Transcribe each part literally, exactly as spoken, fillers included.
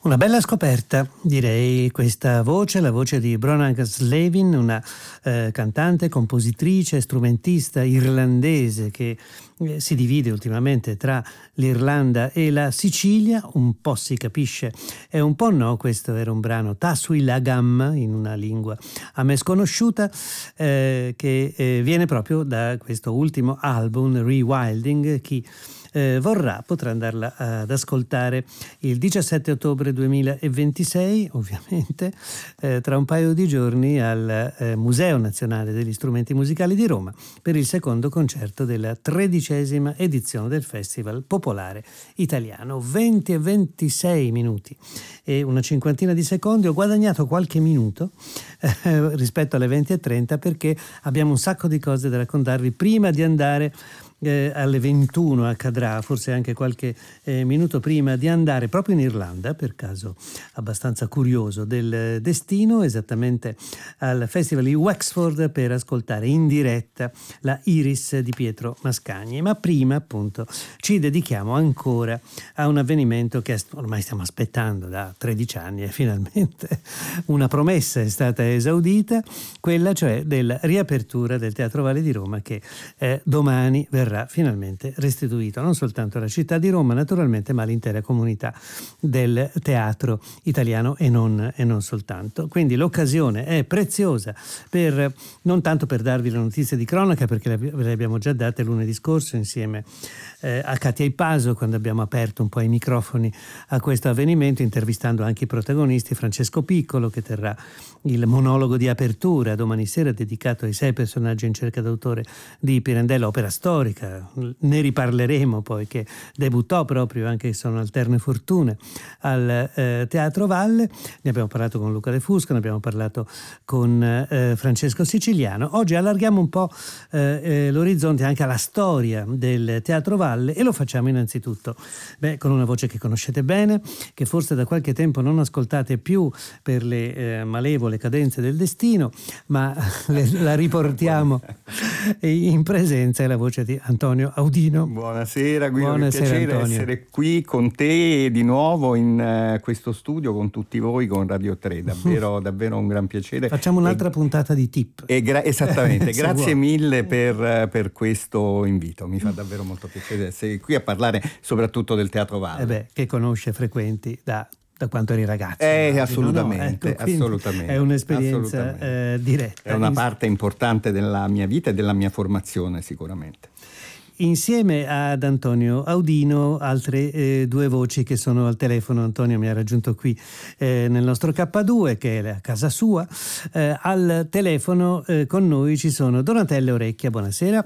Una bella scoperta, direi, questa voce, la voce di Brona Slavin, una eh, cantante, compositrice, strumentista irlandese che eh, si divide ultimamente tra l'Irlanda e la Sicilia, un po' si capisce e un po' no. Questo era un brano Tasui Lagam, in una lingua a me sconosciuta, eh, che eh, viene proprio da questo ultimo album, Rewilding. Chi Eh, vorrà potrà andarla ad ascoltare il diciassette ottobre duemilaventisei, ovviamente eh, tra un paio di giorni al eh, Museo Nazionale degli Strumenti Musicali di Roma per il secondo concerto della tredicesima edizione del Festival Popolare Italiano. venti e ventisei minuti e una cinquantina di secondi. Ho guadagnato qualche minuto eh, rispetto alle venti e trenta perché abbiamo un sacco di cose da raccontarvi prima di andare Eh, alle ventuno. Accadrà forse anche qualche eh, minuto prima di andare proprio in Irlanda, per caso abbastanza curioso del destino, esattamente al Festival di Wexford per ascoltare in diretta la Iris di Pietro Mascagni. Ma prima appunto ci dedichiamo ancora a un avvenimento che ormai stiamo aspettando da tredici anni e finalmente una promessa è stata esaudita, quella cioè della riapertura del Teatro Valle di Roma, che eh, domani verrà finalmente restituito non soltanto alla città di Roma naturalmente, ma all'intera comunità del teatro italiano e non, e non soltanto. Quindi l'occasione è preziosa, per non tanto per darvi le notizie di cronaca, perché ve le abbiamo già date lunedì scorso insieme eh, a Katia Ipaso, quando abbiamo aperto un po' i microfoni a questo avvenimento, intervistando anche i protagonisti, Francesco Piccolo che terrà il monologo di apertura domani sera dedicato ai sei personaggi in cerca d'autore di Pirandello, opera storica. Ne riparleremo poi, che debuttò proprio, anche se sono alterne fortune, al eh, Teatro Valle. Ne abbiamo parlato con Luca De Fusco, ne abbiamo parlato con eh, Francesco Siciliano. Oggi allarghiamo un po' eh, eh, l'orizzonte anche alla storia del Teatro Valle e lo facciamo innanzitutto beh, con una voce che conoscete bene, che forse da qualche tempo non ascoltate più per le eh, malevole cadenze del destino, ma le, la riportiamo in presenza. È la voce di Antonio Audino. Buonasera Guido, Buonasera, che piacere Antonio. essere qui con te di nuovo in uh, questo studio con tutti voi, con Radio tre, davvero, davvero un gran piacere. Facciamo un'altra e, puntata di tip. E gra- esattamente, grazie vuoi. mille per, per questo invito, mi fa davvero molto piacere essere qui a parlare soprattutto del Teatro Valle. Eh beh, che conosce frequenti da da quanto eri ragazzo. Eh, no? assolutamente, Ecco, assolutamente. È un'esperienza assolutamente. Eh, diretta. È una parte importante della mia vita e della mia formazione sicuramente. Insieme ad Antonio Audino altre eh, due voci che sono al telefono. Antonio mi ha raggiunto qui eh, nel nostro K due, che è la casa sua. Eh, al telefono eh, con noi ci sono Donatella Orecchia. Buonasera.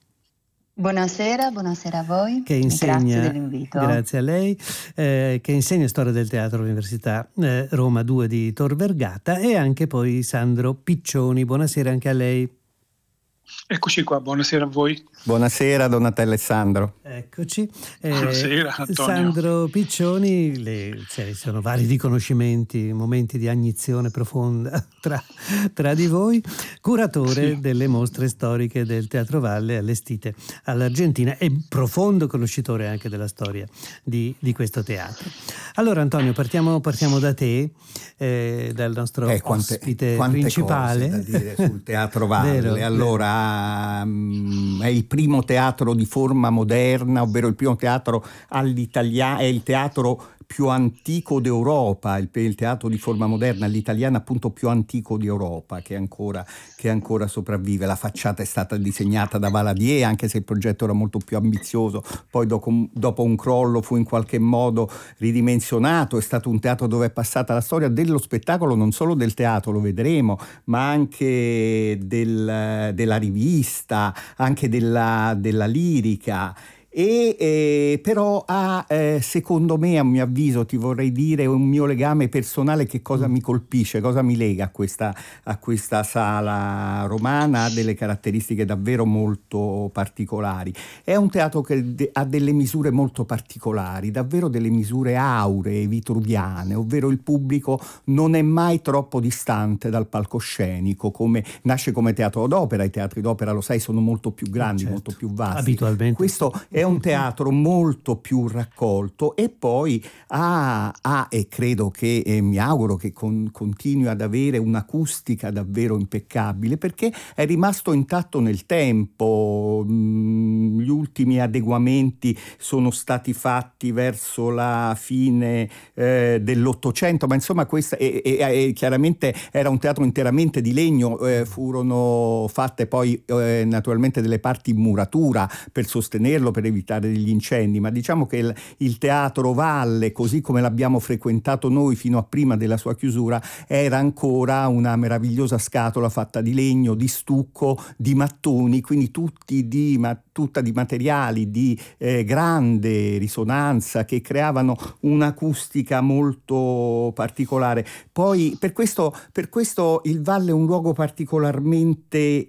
Buonasera, buonasera a voi. Che insegna, grazie dell'invito. Grazie a lei, eh, che insegna storia del teatro all'Università eh, Roma due di Tor Vergata, e anche poi Sandro Piccioni. Buonasera anche a lei. Eccoci qua, buonasera a voi. Buonasera Donatella e Sandro. Eccoci. Eh, Buonasera Antonio. Sandro Piccioni, le, cioè, sono vari riconoscimenti, momenti di agnizione profonda tra, tra di voi, curatore sì. delle mostre storiche del Teatro Valle allestite all'Argentina e profondo conoscitore anche della storia di, di questo teatro. Allora Antonio, partiamo, partiamo da te, eh, dal nostro eh, quante, ospite quante principale. Cose da dire sul Teatro Valle. Vero, allora um, è il primo teatro di forma moderna, ovvero il primo teatro all'italiano, è il teatro più antico d'Europa, il, il teatro di forma moderna, l'italiano appunto più antico d'Europa, che ancora, che ancora sopravvive. La facciata è stata disegnata da Valadier, anche se il progetto era molto più ambizioso, poi dopo, dopo un crollo fu in qualche modo ridimensionato. È stato un teatro dove è passata la storia dello spettacolo, non solo del teatro, lo vedremo, ma anche del, della rivista, anche della, della lirica. E eh, però ha, eh, secondo me, a mio avviso, ti vorrei dire, un mio legame personale. Che cosa mi colpisce, cosa mi lega a questa, a questa sala romana? Ha delle caratteristiche davvero molto particolari. È un teatro che de- ha delle misure molto particolari, davvero delle misure auree, vitruviane, ovvero il pubblico non è mai troppo distante dal palcoscenico, come nasce come teatro d'opera. I teatri d'opera, lo sai, sono molto più grandi, certo, molto più vasti. Abitualmente. Questo è un teatro molto più raccolto e poi ha, ha e credo che, e mi auguro che con, continui ad avere un'acustica davvero impeccabile, perché è rimasto intatto nel tempo. Gli ultimi adeguamenti sono stati fatti verso la fine eh, dell'Ottocento, ma insomma questa e, e, e chiaramente era un teatro interamente di legno, eh, furono fatte poi eh, naturalmente delle parti in muratura per sostenerlo, per evitare degli incendi, ma diciamo che il, il Teatro Valle, così come l'abbiamo frequentato noi fino a prima della sua chiusura, era ancora una meravigliosa scatola fatta di legno, di stucco, di mattoni, quindi tutti di, ma, tutta di materiali di eh, grande risonanza che creavano un'acustica molto particolare. Poi per questo, per questo il Valle è un luogo particolarmente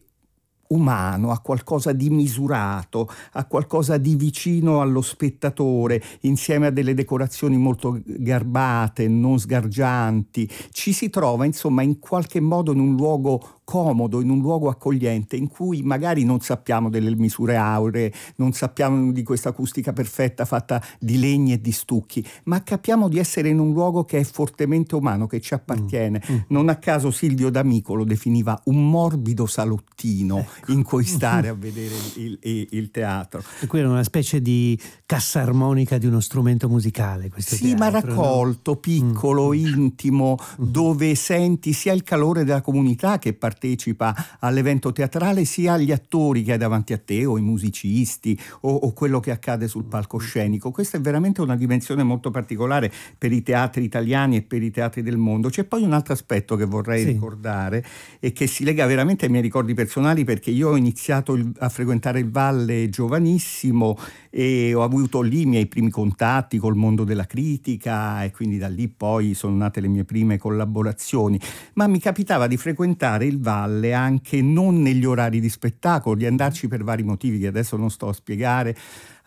umano, a qualcosa di misurato, a qualcosa di vicino allo spettatore, insieme a delle decorazioni molto garbate, non sgargianti. Ci si trova insomma in qualche modo in un luogo comodo, in un luogo accogliente, in cui magari non sappiamo delle misure auree, non sappiamo di questa acustica perfetta fatta di legni e di stucchi, ma capiamo di essere in un luogo che è fortemente umano, che ci appartiene. Mm. Mm. Non a caso Silvio D'Amico lo definiva un morbido salottino, ecco, in cui stare a vedere il, il, il teatro. E qui era una specie di cassa armonica di uno strumento musicale, questo sì, teatro, ma raccolto, no? Piccolo, mm. intimo, mm. dove senti sia il calore della comunità che partecipa all'evento teatrale, sia gli attori che hai davanti a te, o i musicisti, o, o quello che accade sul palcoscenico. Questa è veramente una dimensione molto particolare per i teatri italiani e per i teatri del mondo. C'è poi un altro aspetto che vorrei sì. ricordare e che si lega veramente ai miei ricordi personali, perché io ho iniziato il, a frequentare il Valle giovanissimo e ho avuto lì i miei primi contatti col mondo della critica, e quindi da lì poi sono nate le mie prime collaborazioni. Ma mi capitava di frequentare il Valle anche non negli orari di spettacolo, di andarci per vari motivi che adesso non sto a spiegare,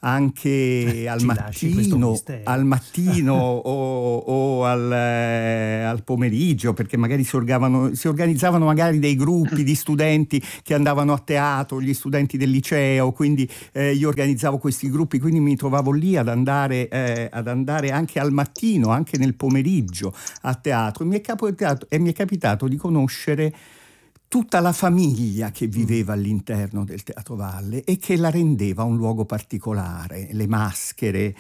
anche al mattino, al mattino o, o al, eh, al pomeriggio, perché magari si, orgavano, si organizzavano magari dei gruppi di studenti che andavano a teatro, gli studenti del liceo, quindi eh, io organizzavo questi gruppi, quindi mi trovavo lì ad andare, eh, ad andare anche al mattino, anche nel pomeriggio a teatro. Mi è capitato, e mi è capitato di conoscere tutta la famiglia che viveva all'interno del Teatro Valle e che la rendeva un luogo particolare. Le maschere,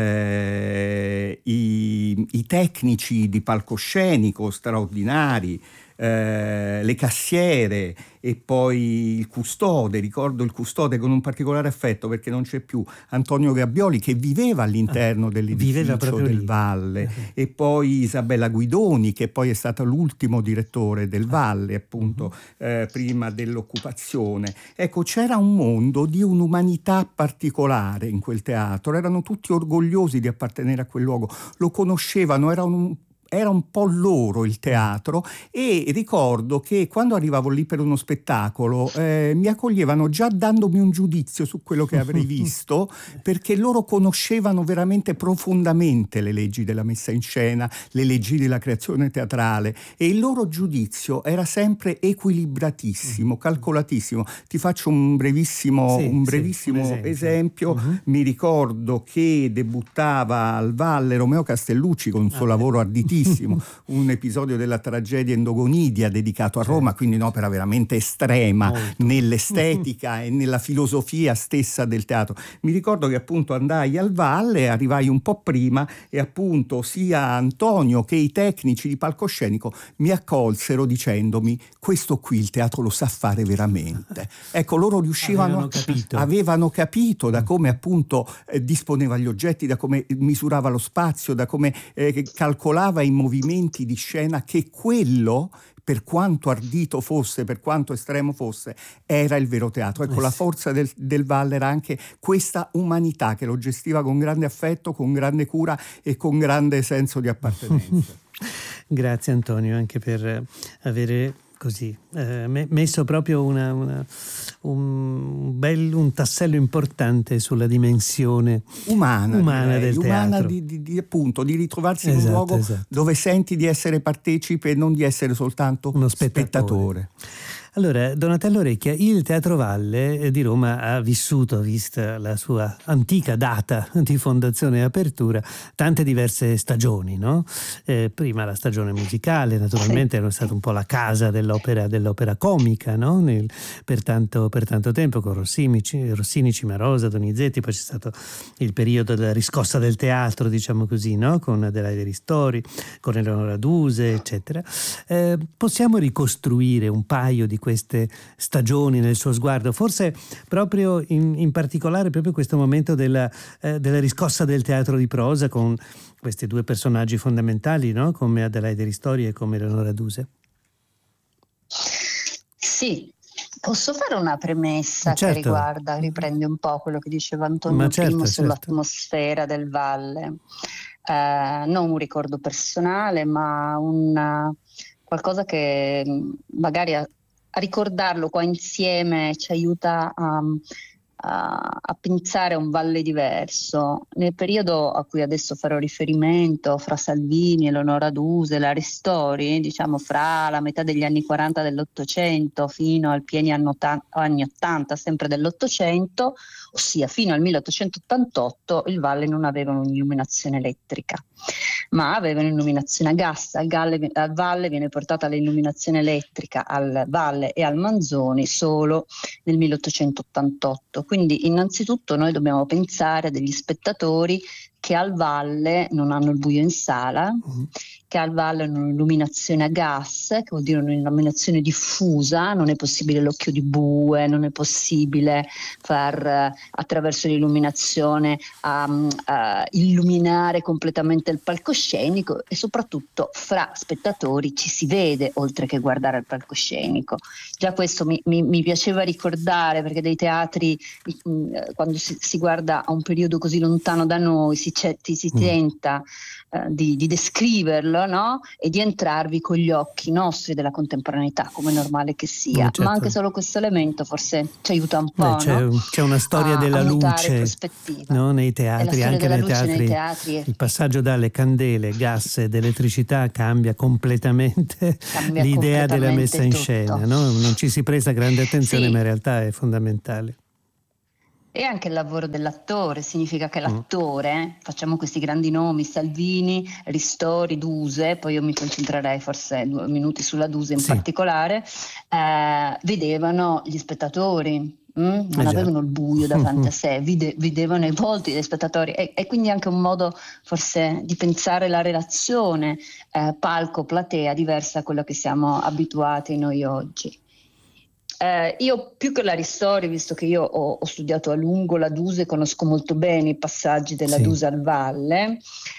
eh, i, i tecnici di palcoscenico straordinari, eh, le cassiere e poi il custode. Ricordo il custode con un particolare affetto, perché non c'è più, Antonio Gabbioli, che viveva all'interno ah, dell'edificio del lì. Valle, uh-huh. e poi Isabella Guidoni, che poi è stata l'ultimo direttore del Valle, appunto, uh-huh. eh, prima dell'occupazione. Ecco, c'era un mondo di un'umanità particolare in quel teatro, erano tutti orgogliosi di appartenere a quel luogo, lo conoscevano, era un Era un po' loro il teatro, e ricordo che quando arrivavo lì per uno spettacolo eh, mi accoglievano già dandomi un giudizio su quello che avrei visto, perché loro conoscevano veramente profondamente le leggi della messa in scena, le leggi della creazione teatrale, e il loro giudizio era sempre equilibratissimo, calcolatissimo. Ti faccio un brevissimo, sì, un brevissimo sì, un esempio. esempio. Uh-huh. Mi ricordo che debuttava al Valle Romeo Castellucci con il suo ah, lavoro arditissimo, un episodio della tragedia Endogonidia dedicato a Roma, quindi un'opera veramente estrema Molto. nell'estetica e nella filosofia stessa del teatro. Mi ricordo che appunto andai al Valle, arrivai un po' prima, e appunto sia Antonio che i tecnici di palcoscenico mi accolsero dicendomi: questo qui il teatro lo sa fare veramente. Ecco, loro riuscivano, avevano capito, avevano capito da come appunto eh, disponeva gli oggetti, da come misurava lo spazio, da come eh, calcolava i movimenti di scena, che quello, per quanto ardito fosse, per quanto estremo fosse, era il vero teatro. Ecco, eh sì. la forza del, del Valle era anche questa umanità che lo gestiva con grande affetto, con grande cura e con grande senso di appartenenza. Grazie Antonio, anche per avere così eh, messo proprio una, una, un, bel, un tassello importante sulla dimensione umana, umana del umana teatro, di, di, di, appunto di ritrovarsi esatto, in un luogo esatto. dove senti di essere partecipe e non di essere soltanto uno spettatore. spettatore. Allora, Donatello Recchia, il Teatro Valle di Roma ha vissuto, vista la sua antica data di fondazione e apertura, tante diverse stagioni, no? Eh, prima la stagione musicale, naturalmente, era stata un po' la casa dell'opera, dell'opera comica, no? Nel, per, tanto, per tanto tempo, con Rossini, Rossini, Cimarosa, Donizetti, poi c'è stato il periodo della riscossa del teatro, diciamo così, no? Con Adelaide Ristori, con Eleonora Duse, eccetera. Eh, possiamo ricostruire un paio di queste stagioni nel suo sguardo, forse proprio in, in particolare proprio questo momento della, eh, della riscossa del teatro di prosa, con questi due personaggi fondamentali, no? Come Adelaide Ristori e come Eleonora Duse. Sì, posso fare una premessa Certo. che riguarda, riprende un po' quello che diceva Antonio certo, prima certo. sull'atmosfera del Valle. Eh, non un ricordo personale, ma una, qualcosa che magari a, a ricordarlo qua insieme ci aiuta a, a, a pensare a un Valle diverso. Nel periodo a cui adesso farò riferimento, fra Salvini, Eleonora Duse, la Ristori, diciamo fra la metà degli anni quaranta dell'Ottocento fino al pieni anni ottanta, sempre dell'Ottocento, ossia fino al milleottocentottantotto, il Valle non aveva un'illuminazione elettrica, ma aveva un'illuminazione a gas. Al, Galle, al Valle viene portata l'illuminazione elettrica al Valle e al Manzoni solo nel milleottocentottantotto. Quindi innanzitutto noi dobbiamo pensare a degli spettatori che al Valle non hanno il buio in sala, mm. che al Valle hanno un'illuminazione a gas, che vuol dire un'illuminazione diffusa, non è possibile l'occhio di bue, non è possibile far eh, attraverso l'illuminazione um, uh, illuminare completamente il palcoscenico, e soprattutto fra spettatori ci si vede oltre che guardare il palcoscenico. Già questo mi, mi, mi piaceva ricordare, perché dei teatri, mh, quando si, si guarda a un periodo così lontano da noi, si, ti, si mm. tenta uh, di, di descriverlo, no? E di entrarvi con gli occhi nostri della contemporaneità, come è normale che sia. certo. Ma anche solo questo elemento forse ci aiuta un po'. Beh, c'è, no? c'è una storia a, della a luce, no? Nei teatri, anche nei teatri, nei teatri. Il passaggio dalle candele, gas ed elettricità cambia completamente cambia l'idea completamente della messa in tutto. scena, no? Non ci si presta grande attenzione, sì. ma in realtà è fondamentale. E anche il lavoro dell'attore, significa che l'attore, facciamo questi grandi nomi, Salvini, Ristori, Duse, poi io mi concentrerei forse due minuti sulla Duse in sì. particolare, eh, vedevano gli spettatori, mm? non eh avevano il buio davanti a sé, vide, vedevano i volti degli spettatori, e, e quindi anche un modo forse di pensare la relazione eh, palco-platea diversa a quella che siamo abituati noi oggi. Eh, io più che la Ristori, visto che io ho, ho studiato a lungo la Duse, conosco molto bene i passaggi della sì. Duse al Valle,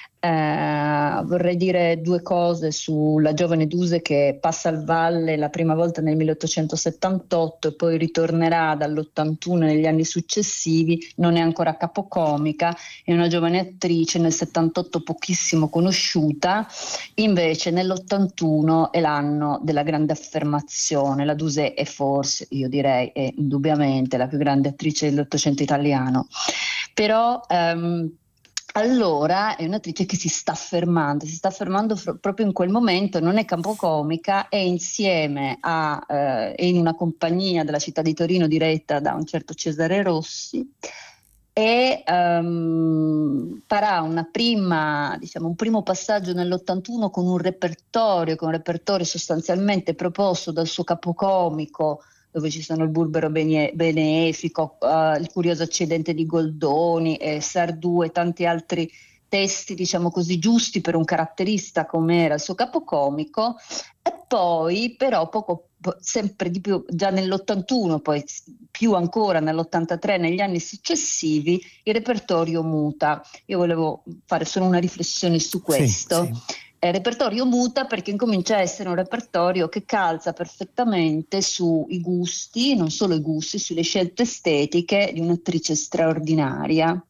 eh, vorrei dire due cose sulla giovane Duse che passa al Valle la prima volta nel milleottocentosettantotto e poi ritornerà dall'ottantuno negli anni successivi. Non è ancora capocomica, è una giovane attrice, nel settantotto pochissimo conosciuta, invece nell'ottantuno è l'anno della grande affermazione. La Duse è forse, io direi, è indubbiamente la più grande attrice dell'Ottocento italiano, però ehm, allora è un'attrice che si sta affermando, si sta affermando fr- proprio in quel momento, non è capocomica, è insieme a, eh, è in una compagnia della città di Torino diretta da un certo Cesare Rossi, e um, farà una prima, diciamo, un primo passaggio nell'ottantuno con un repertorio, con un repertorio sostanzialmente proposto dal suo capocomico, dove ci sono il Burbero Bene- Benefico, uh, il curioso accidente di Goldoni, eh, Sardù e tanti altri testi, diciamo così, giusti per un caratterista come era il suo capocomico. E poi però poco, sempre di più, già nell'ottantuno, poi più ancora nell'ottantatré, negli anni successivi, il repertorio muta. Io volevo fare solo una riflessione su questo. Sì, sì. Il repertorio muta perché incomincia a essere un repertorio che calza perfettamente sui gusti, non solo i gusti, sulle scelte estetiche di un'attrice straordinaria.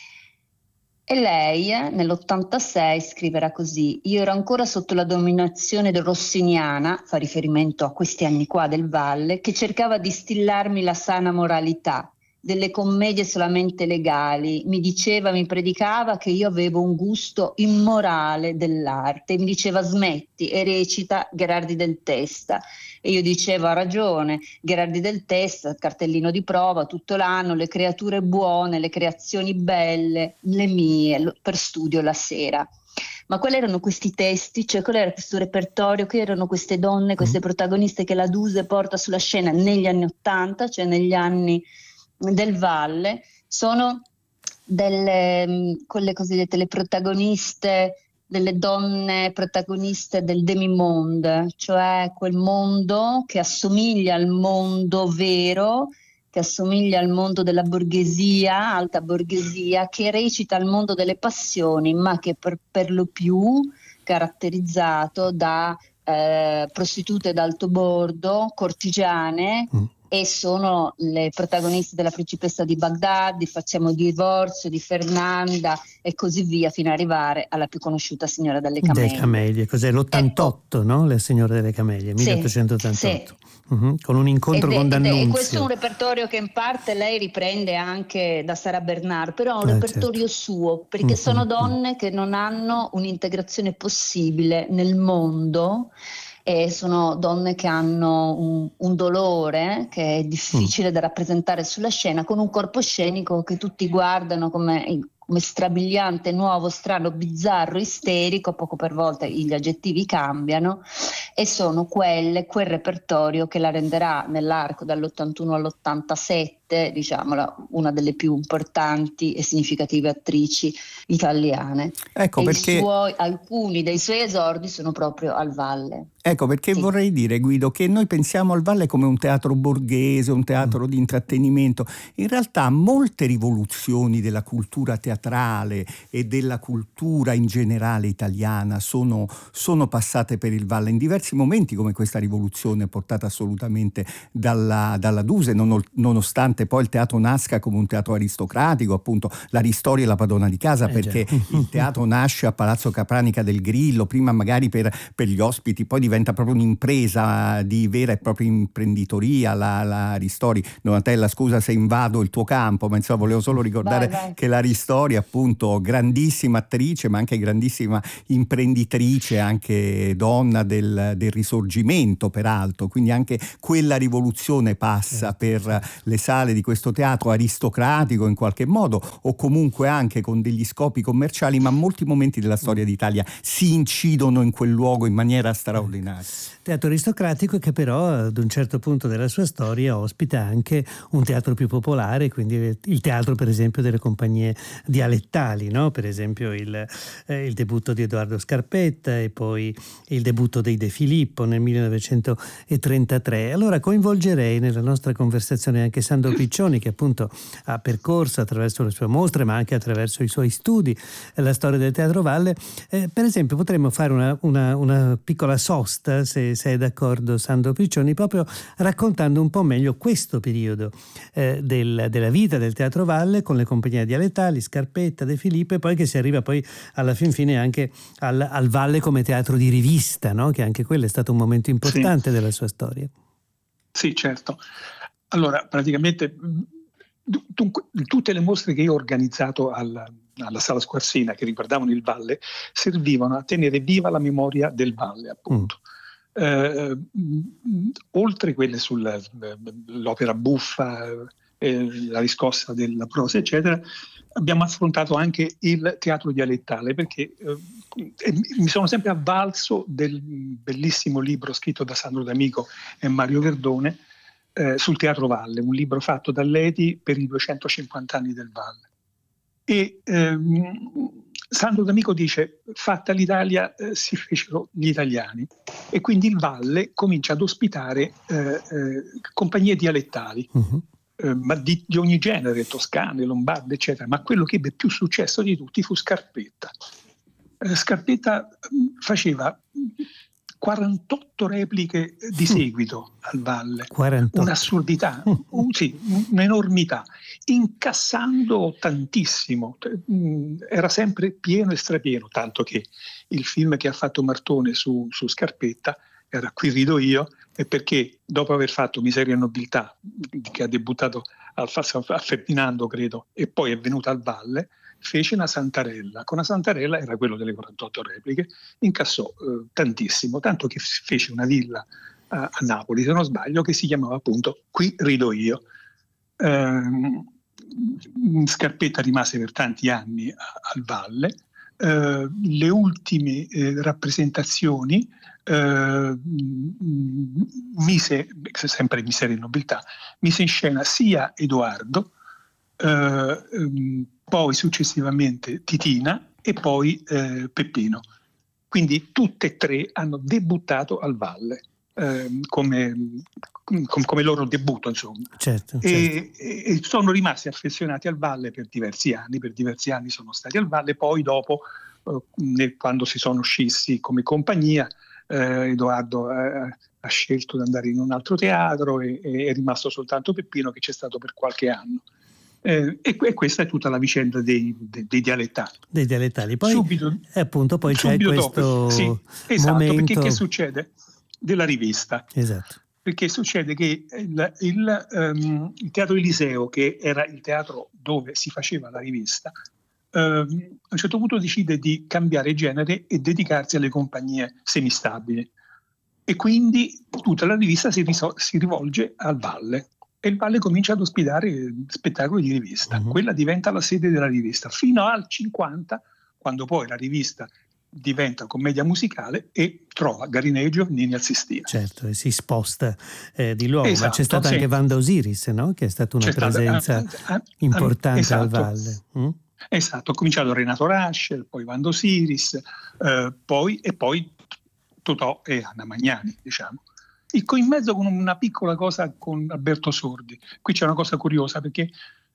E lei nell'ottantasei scriverà così: io ero ancora sotto la dominazione del rossiniana, fa riferimento a questi anni qua del Valle, che cercava di instillarmi la sana moralità, delle commedie solamente legali, mi diceva, mi predicava che io avevo un gusto immorale dell'arte, mi diceva smetti e recita Gherardi del Testa, e io dicevo ha ragione, Gherardi del Testa, cartellino di prova tutto l'anno, le creature buone, le creazioni belle, le mie, per studio la sera. Ma quali erano questi testi, cioè qual era questo repertorio, che erano queste donne, queste protagoniste che la Duse porta sulla scena negli anni Ottanta, cioè negli anni del Valle? Sono delle, quelle cosiddette le protagoniste, delle donne protagoniste del demi-monde, cioè quel mondo che assomiglia al mondo vero, che assomiglia al mondo della borghesia, alta borghesia, che recita il mondo delle passioni, ma che per, per lo più caratterizzato da eh, prostitute d'alto bordo, cortigiane, mm. e sono le protagoniste della Principessa di Baghdad, di Facciamo divorzio, di Fernanda e così via, fino ad arrivare alla più conosciuta Signora delle Camelie. Delle Camelie, cos'è? l'ottantotto, ecco. No? La Signora delle Camelie, milleottocentottantotto. Sì. Uh-huh. Con un incontro ed con è, D'Annunzio. E questo è un repertorio che in parte lei riprende anche da Sara Bernard, però è un eh, repertorio certo. suo, perché uh-huh. sono donne che non hanno un'integrazione possibile nel mondo, e sono donne che hanno un, un dolore che è difficile mm. da rappresentare sulla scena, con un corpo scenico che tutti guardano come, come strabiliante, nuovo, strano, bizzarro, isterico, poco per volta gli aggettivi cambiano, e sono quelle, quel repertorio che la renderà nell'arco dall'ottantuno all'ottantasette, diciamola, una delle più importanti e significative attrici italiane. Ecco e perché... i suoi, alcuni dei suoi esordi sono proprio al Valle. Ecco perché sì. vorrei dire, Guido, che noi pensiamo al Valle come un teatro borghese, un teatro mm. di intrattenimento. In realtà molte rivoluzioni della cultura teatrale e della cultura in generale italiana sono, sono passate per il Valle in diversi momenti, come questa rivoluzione portata assolutamente dalla, dalla Duse, non, nonostante poi il teatro nasca come un teatro aristocratico, appunto la Ristori è la padrona di casa, eh perché già. il teatro nasce a Palazzo Capranica del Grillo, prima magari per, per gli ospiti, poi diventa proprio un'impresa di vera e propria imprenditoria, la, la Ristori. Donatella, scusa se invado il tuo campo, ma insomma volevo solo ricordare vai, vai. che la Ristori, appunto, grandissima attrice ma anche grandissima imprenditrice, anche donna del, del Risorgimento peraltro, quindi anche quella rivoluzione passa per le sale di questo teatro aristocratico in qualche modo, o comunque anche con degli scopi commerciali, ma molti momenti della storia d'Italia si incidono in quel luogo in maniera straordinaria. Teatro aristocratico che però ad un certo punto della sua storia ospita anche un teatro più popolare, quindi il teatro per esempio delle compagnie dialettali, no? Per esempio il, eh, il debutto di Edoardo Scarpetta e poi il debutto dei De Filippo nel millenovecentotrentatré. Allora coinvolgerei nella nostra conversazione anche Sandro Piccioni, che appunto ha percorso attraverso le sue mostre ma anche attraverso i suoi studi la storia del Teatro Valle. Eh, per esempio potremmo fare una, una, una piccola sosta, se sei d'accordo Sandro Piccioni, proprio raccontando un po' meglio questo periodo eh, del, della vita del Teatro Valle con le compagnie dialettali, Scarpetta, De Filippo, e poi che si arriva poi alla fin fine anche al, al Valle come teatro di rivista, no? Che anche quello è stato un momento importante sì. della sua storia. Sì, certo. Allora, praticamente dunque, tutte le mostre che io ho organizzato al alla Sala Squarsina, che riguardavano il Valle, servivano a tenere viva la memoria del Valle, appunto. Mm. Eh, oltre quelle sull'opera buffa, eh, la riscossa della prosa, eccetera, abbiamo affrontato anche il teatro dialettale, perché eh, mi sono sempre avvalso del bellissimo libro scritto da Sandro D'Amico e Mario Verdone eh, sul Teatro Valle, un libro fatto da Leti per i duecentocinquanta anni del Valle. E ehm, Sandro D'Amico dice: fatta l'Italia eh, si fecero gli italiani, e quindi il Valle comincia ad ospitare eh, eh, compagnie dialettali, uh-huh. eh, ma di, di ogni genere, toscane, lombarde, eccetera. Ma quello che ebbe più successo di tutti fu Scarpetta. Eh, Scarpetta faceva quarantotto repliche di seguito al Valle, quarantotto. Un'assurdità, un, sì, un'enormità, incassando tantissimo, era sempre pieno e strapieno, tanto che il film che ha fatto Martone su, su Scarpetta era Qui rido io, e perché dopo aver fatto Miseria e Nobiltà, che ha debuttato al, a Ferdinando, credo, e poi è venuta al Valle, fece una Santarella. Con una Santarella, era quello delle quarantotto repliche, incassò eh, tantissimo, tanto che fece una villa a, a Napoli, se non sbaglio, che si chiamava appunto Qui rido io. Eh, Scarpetta rise per tanti anni a, al Valle. Eh, le ultime eh, rappresentazioni eh, mise, sempre Miseria e Nobiltà, mise in scena sia Edoardo, eh, ehm, poi successivamente Titina e poi eh, Peppino. Quindi tutte e tre hanno debuttato al Valle eh, come, com, come loro debutto, insomma. Certo, e, certo. e, e sono rimasti affezionati al Valle per diversi anni, per diversi anni sono stati al Valle, poi dopo, eh, quando si sono scissi come compagnia, eh, Edoardo eh, ha scelto di andare in un altro teatro e, e è rimasto soltanto Peppino, che c'è stato per qualche anno. Eh, e, e questa è tutta la vicenda dei, dei, dei dialettali. Dei dialettali. Poi, subito, appunto, poi c'è questo dopo, sì, esatto, momento... perché che succede? Della rivista. Esatto. Perché succede che il, il, um, il Teatro Eliseo, che era il teatro dove si faceva la rivista, um, a un certo punto decide di cambiare genere e dedicarsi alle compagnie semistabili. E quindi tutta la rivista si, risol- si rivolge al Valle. E il Valle comincia ad ospitare spettacoli di rivista. Uh-huh. Quella diventa la sede della rivista, fino al cinquanta, quando poi la rivista diventa commedia musicale e trova Garineggio, Ninni al Sistina. Certo, e si sposta eh, di luogo, esatto, ma c'è stata sì. anche Wanda Osiris, no? Che è stata una c'è presenza stata, a, a, importante esatto, al Valle. Mm? Esatto, ho cominciato Renato Rascher, poi Wanda Osiris, eh, poi, e poi Totò e Anna Magnani, diciamo. In mezzo con una piccola cosa con Alberto Sordi. Qui c'è una cosa curiosa, perché,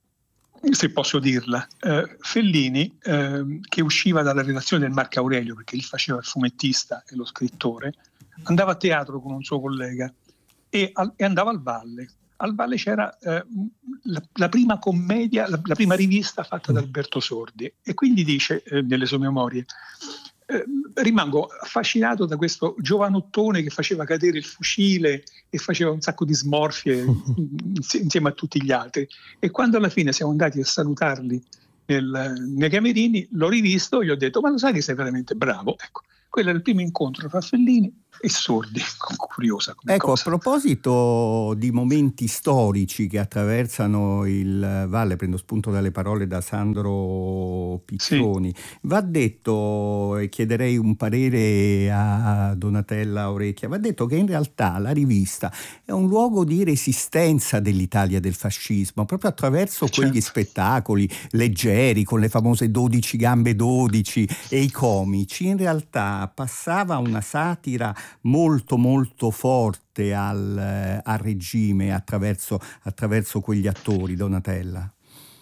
se posso dirla, eh, Fellini, eh, che usciva dalla redazione del Marco Aurelio, perché gli faceva il fumettista e lo scrittore, andava a teatro con un suo collega e, al, e andava al Valle. Al Valle c'era eh, la, la prima commedia, la, la prima rivista fatta da Alberto Sordi, e quindi dice eh, nelle sue memorie: Eh, rimango affascinato da questo giovanottone che faceva cadere il fucile e faceva un sacco di smorfie insieme a tutti gli altri, e quando alla fine siamo andati a salutarli nel, nei camerini, l'ho rivisto e gli ho detto: ma lo sai che sei veramente bravo? Ecco, quello era il primo incontro tra Fellini e Sordi. Curiosa come ecco, cosa. A proposito di momenti storici che attraversano il Valle, prendo spunto dalle parole da Sandro Piccioni, sì. Va detto, e chiederei un parere a Donatella Orecchia, va detto che in realtà la rivista è un luogo di resistenza dell'Italia del fascismo, proprio attraverso certo. quegli spettacoli leggeri con le famose dodici gambe dodici e i comici. In realtà passava una satira molto molto forte al, eh, al regime attraverso, attraverso quegli attori, Donatella.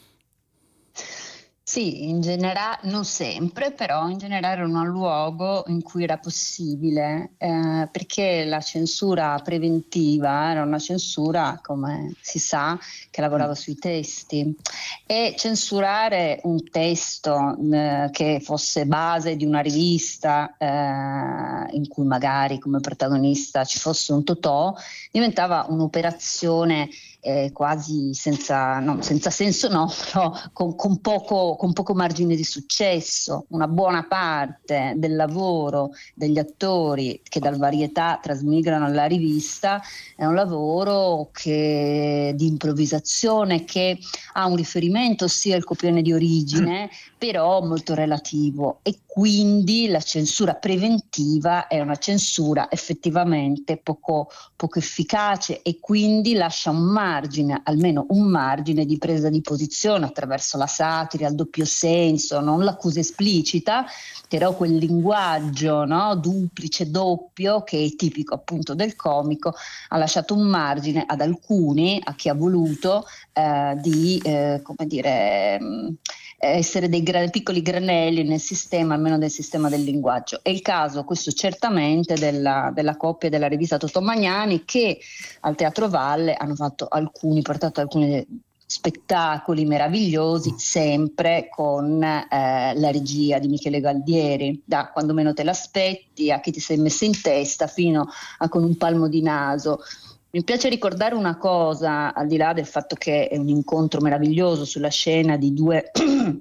Sì, in generale, non sempre, però in generale era un luogo in cui era possibile, eh, perché la censura preventiva era una censura, come si sa, che lavorava sui testi, e censurare un testo eh, che fosse base di una rivista eh, in cui magari come protagonista ci fosse un Totò diventava un'operazione eh, quasi senza, no, senza senso, no, però con, con poco con poco margine di successo. Una buona parte del lavoro degli attori che dal varietà trasmigrano alla rivista è un lavoro che, di improvvisazione, che ha un riferimento sia il copione di origine, però molto relativo, e quindi la censura preventiva è una censura effettivamente poco, poco efficace, e quindi lascia un margine, almeno un margine di presa di posizione attraverso la satira, il doppio senso, non l'accusa esplicita, però quel linguaggio, no, duplice, doppio, che è tipico appunto del comico, ha lasciato un margine ad alcuni, a chi ha voluto, eh, di, eh, come dire, mh, essere dei gra- piccoli granelli nel sistema, almeno del sistema del linguaggio. È il caso, questo certamente, della, della coppia della rivista Totò Magnani, che al Teatro Valle hanno fatto alcuni, portato alcuni spettacoli meravigliosi, sempre con eh, la regia di Michele Galdieri, da Quando meno te l'aspetti, a Chi ti sei messo in testa, fino a Con un palmo di naso. Mi piace ricordare una cosa, al di là del fatto che è un incontro meraviglioso sulla scena di due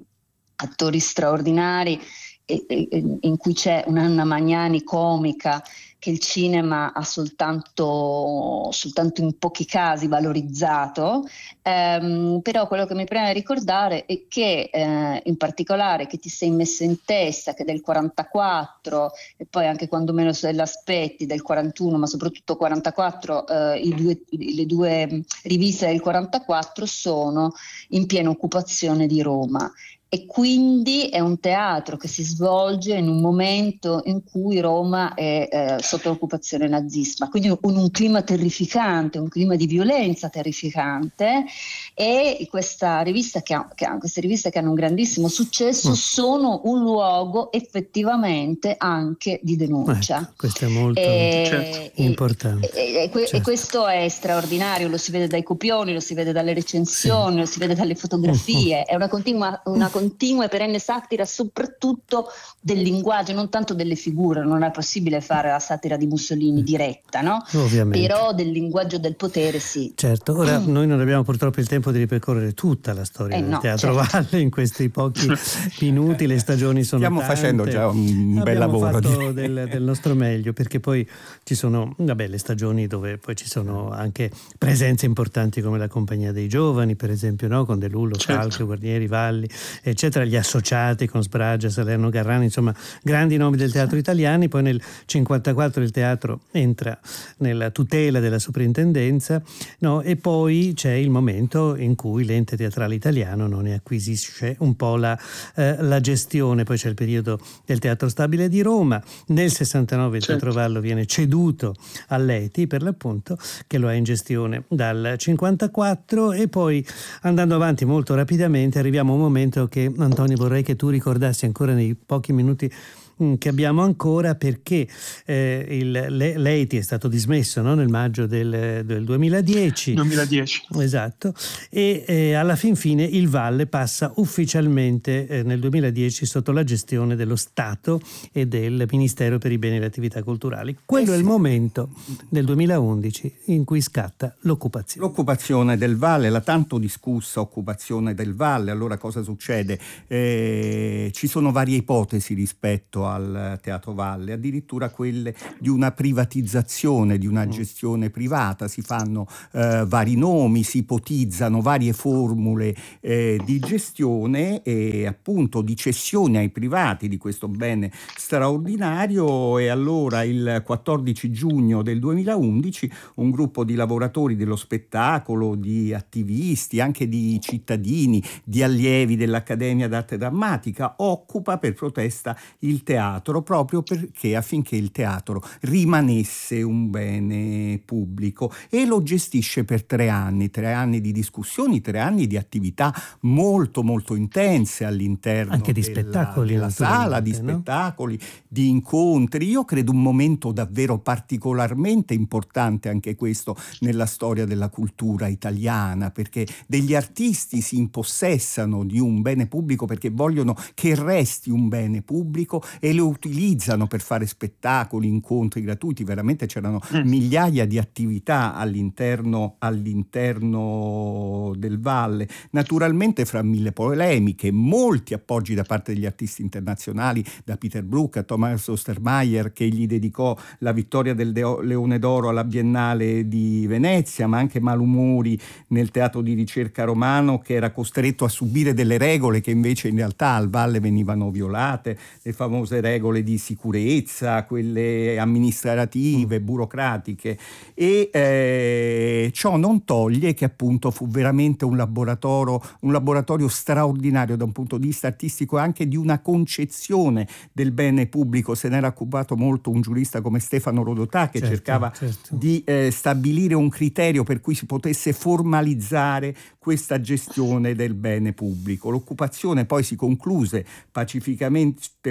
attori straordinari, e, e, in cui c'è un'Anna Magnani comica che il cinema ha soltanto, soltanto in pochi casi valorizzato, ehm, però quello che mi preme ricordare è che eh, in particolare che ti sei messo in testa che del quarantaquattro e poi anche quando meno se l'aspetti del quarantuno, ma soprattutto quarantaquattro, eh, i due, le due riviste del quarantaquattro sono in piena occupazione di Roma. E quindi è un teatro che si svolge in un momento in cui Roma è eh, sotto l'occupazione nazista, quindi un, un clima terrificante, un clima di violenza terrificante, e questa rivista che ha, che ha, queste riviste che hanno un grandissimo successo mm. sono un luogo effettivamente anche di denuncia. Ecco, questo è molto e, certo. importante. E, e, certo. e questo è straordinario, lo si vede dai copioni, lo si vede dalle recensioni, sì. lo si vede dalle fotografie, è una continua, una continua e perenne satira soprattutto del linguaggio, non tanto delle figure, non è possibile fare la satira di Mussolini diretta, no? Ovviamente. Però del linguaggio del potere sì. Certo, ora mm. noi non abbiamo purtroppo il tempo di ripercorrere tutta la storia eh del no, Teatro certo. Valle in questi pochi minuti, le stagioni sono Stiamo tante. facendo già un bel abbiamo lavoro. Abbiamo fatto del, del nostro meglio, perché poi ci sono, vabbè, le stagioni dove poi ci sono anche presenze importanti come la Compagnia dei Giovani, per esempio, no? Con De Lullo, certo. Falco, Guarnieri, Valli, eccetera, gli associati con Sbragia, Salerno, Garrani, insomma grandi nomi del teatro italiano. Poi nel cinquantaquattro il teatro entra nella tutela della soprintendenza, no? E poi c'è il momento in cui l'ente teatrale italiano non ne acquisisce un po' la, eh, la gestione. Poi c'è il periodo del Teatro Stabile di Roma. Nel sessantanove il certo. Teatro Vallo viene ceduto all'E T I, per l'appunto, che lo ha in gestione dal cinquantaquattro, e poi andando avanti molto rapidamente arriviamo a un momento che, Antonio, vorrei che tu ricordassi ancora nei pochi minuti che abbiamo ancora, perché eh, il, l'E T I è stato dismesso, no? Nel maggio del, del duemiladieci. duemiladieci. Esatto, e eh, alla fin fine il Valle passa ufficialmente eh, nel duemiladieci sotto la gestione dello Stato e del Ministero per i beni e le attività culturali. Quello eh sì. è il momento del duemilaundici in cui scatta l'occupazione. L'occupazione del Valle, la tanto discussa occupazione del Valle. Allora cosa succede? Eh, ci sono varie ipotesi rispetto al Teatro Valle, addirittura quelle di una privatizzazione, di una gestione privata. Si fanno eh, vari nomi, si ipotizzano varie formule eh, di gestione e appunto di cessione ai privati di questo bene straordinario. E allora il quattordici giugno del duemilaundici un gruppo di lavoratori dello spettacolo, di attivisti, anche di cittadini, di allievi dell'Accademia d'Arte Drammatica occupa per protesta il teatro, proprio perché affinché il teatro rimanesse un bene pubblico, e lo gestisce per tre anni, tre anni di discussioni, tre anni di attività molto molto intense all'interno anche di della, spettacoli, della sala, di no? spettacoli, di incontri. Io credo un momento davvero particolarmente importante anche questo nella storia della cultura italiana, perché degli artisti si impossessano di un bene pubblico perché vogliono che resti un bene pubblico e lo utilizzano per fare spettacoli, incontri gratuiti. Veramente c'erano mm. migliaia di attività all'interno, all'interno del Valle, naturalmente fra mille polemiche, molti appoggi da parte degli artisti internazionali, da Peter Brook a Thomas Ostermayer, che gli dedicò la vittoria del Deo- Leone d'Oro alla Biennale di Venezia, ma anche malumori nel teatro di ricerca romano, che era costretto a subire delle regole che invece in realtà al Valle venivano violate, le famose regole di sicurezza, quelle amministrative, burocratiche, e eh, ciò non toglie che appunto fu veramente un laboratorio, un laboratorio straordinario da un punto di vista artistico e anche di una concezione del bene pubblico. Se n'era occupato molto un giurista come Stefano Rodotà, che certo, cercava certo. di eh, stabilire un criterio per cui si potesse formalizzare questa gestione del bene pubblico. L'occupazione poi si concluse pacificamente l'undici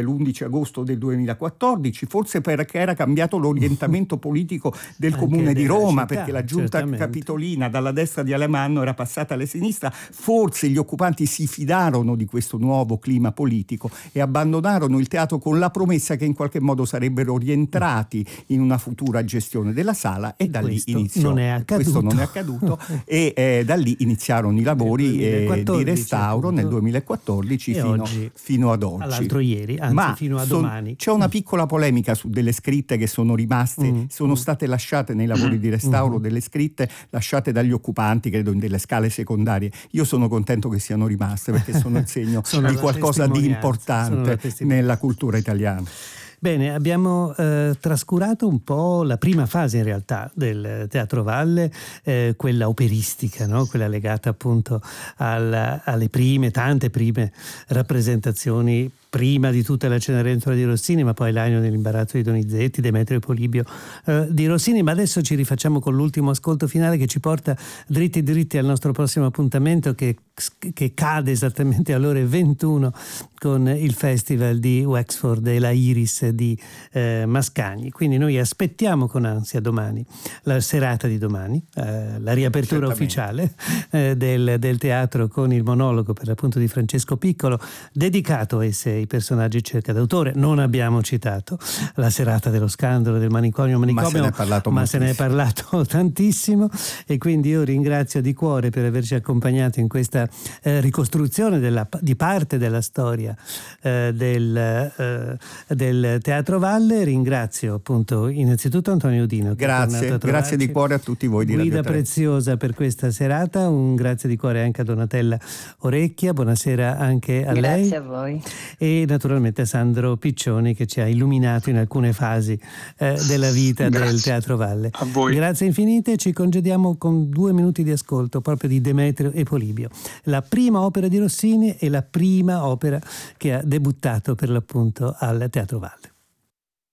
agosto del duemilaquattordici, forse perché era cambiato l'orientamento politico del Anche Comune di della Roma, città, perché la giunta certamente. capitolina dalla destra di Alemanno era passata alla sinistra. Forse gli occupanti si fidarono di questo nuovo clima politico e abbandonarono il teatro con la promessa che in qualche modo sarebbero rientrati in una futura gestione della sala, e da lì iniziò. Non è accaduto. Questo non è accaduto e eh, da lì iniziarono i lavori eh, di restauro appunto, nel duemilaquattordici fino, oggi, fino ad oggi. all'altro ieri, anzi Ma fino a son, domani. c'è una piccola polemica su delle scritte che sono rimaste, mm, sono mm. state lasciate nei lavori di restauro, mm. delle scritte lasciate dagli occupanti, credo in delle scale secondarie. Io sono contento che siano rimaste, perché sono il segno sono di qualcosa di importante nella cultura italiana. Bene, abbiamo eh, trascurato un po' la prima fase in realtà del Teatro Valle, eh, quella operistica, no? Quella legata appunto al, alle prime, tante prime rappresentazioni, prima di tutta la Cenerentola di Rossini, ma poi l'Agnolo dell'imbarazzo di Donizetti, Demetrio e Polibio eh, di Rossini. Ma adesso ci rifacciamo con l'ultimo ascolto finale che ci porta dritti dritti al nostro prossimo appuntamento, che, che cade esattamente alle ore ventuno con il Festival di Wexford e la Iris di eh, Mascagni. Quindi noi aspettiamo con ansia domani, la serata di domani, eh, la riapertura ufficiale eh, del, del teatro, con il monologo per l'appunto di Francesco Piccolo dedicato ai sei personaggi cerca d'autore. Non abbiamo citato la serata dello scandalo del manicomio manicomio, ma se ne è parlato, ma se ne è parlato tantissimo, e quindi io ringrazio di cuore per averci accompagnato in questa eh, ricostruzione della, di parte della storia eh, del, eh, del Teatro Valle. Ringrazio appunto innanzitutto Antonio Udino, che grazie, è grazie di cuore a tutti voi di guida Radio tre. preziosa per questa serata. Un grazie di cuore anche a Donatella Orecchia, buonasera anche a grazie lei. Grazie a voi. E naturalmente a Sandro Piccioni, che ci ha illuminato in alcune fasi eh, della vita Grazie. del Teatro Valle. A voi. Grazie infinite, ci congediamo con due minuti di ascolto proprio di Demetrio e Polibio, la prima opera di Rossini e la prima opera che ha debuttato per l'appunto al Teatro Valle.